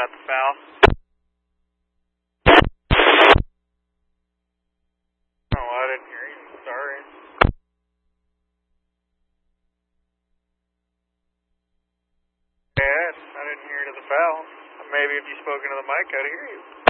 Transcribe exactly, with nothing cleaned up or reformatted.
at the foul. Oh, I didn't hear you. Sorry. Yeah, I didn't hear you to the foul. Maybe if you spoke into the mic, I'd hear you.